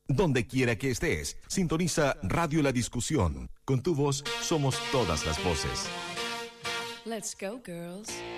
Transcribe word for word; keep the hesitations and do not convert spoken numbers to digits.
Donde quiera que estés, sintoniza Radio La Discusión. Con tu voz somos todas las voces. Let's go, girls.